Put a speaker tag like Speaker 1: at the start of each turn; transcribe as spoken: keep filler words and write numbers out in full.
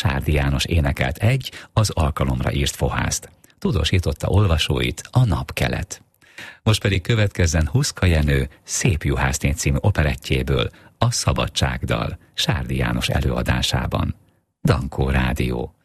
Speaker 1: Sárdi János énekelt egy az alkalomra írt fohászt. Tudósította olvasóit a Napkelet. Most pedig következzen Huszka Jenő Szép juhászné című operettjéből a Szabadságdal Sárdi János előadásában. Dankó Rádió.